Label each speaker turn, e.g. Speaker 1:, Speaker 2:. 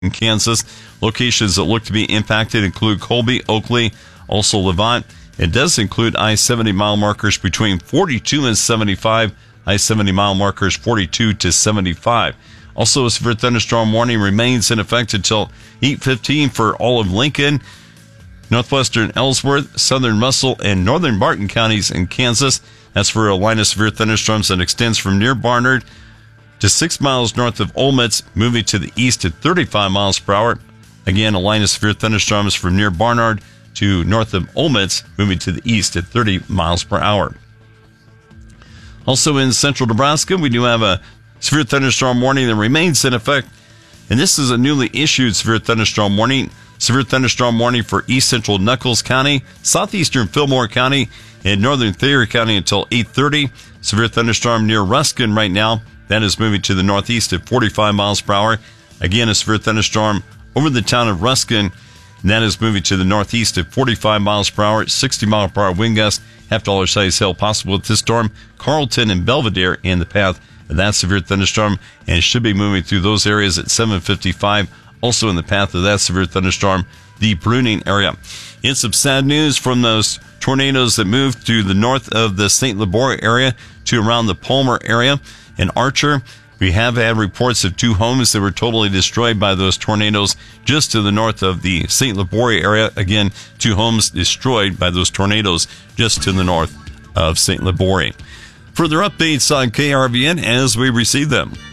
Speaker 1: in Kansas. Locations that look to be impacted include Colby, Oakley, also Levant. It does include I-70 mile markers between 42 and 75. I-70 mile markers 42 to 75. Also, a severe thunderstorm warning remains in effect until 8:15 for all of Lincoln, northwestern Ellsworth, southern Russell, and northern Barton counties in Kansas. That's for a line of severe thunderstorms that extends from near Barnard to 6 miles north of Olmutz, moving to the east at 35 miles per hour. Again, a line of severe thunderstorms from near Barnard to north of Olmutz, moving to the east at 30 miles per hour. Also in central Nebraska, we do have a severe thunderstorm warning that remains in effect. And this is a newly issued severe thunderstorm warning. Severe thunderstorm warning for east central Nuckolls County, southeastern Fillmore County, and northern Thayer County until 8:30. Severe thunderstorm near Ruskin right now. That is moving to the northeast at 45 miles per hour. Again, a severe thunderstorm over the town of Ruskin. And that is moving to the northeast at 45 miles per hour, 60 mile per hour wind gust, half-dollar size hail possible with this storm. Carlton and Belvedere in the path of that severe thunderstorm, and it should be moving through those areas at 7:55. Also in the path of that severe thunderstorm, the Bruning area. In some sad news from those tornadoes that moved to the north of the St. Labor area to around the Palmer area and Archer. We have had reports of 2 homes that were totally destroyed by those tornadoes just to the north of the St. Labor area. Again, 2 homes destroyed by those tornadoes just to the north of St. Labor. Further updates on KRVN as we receive them.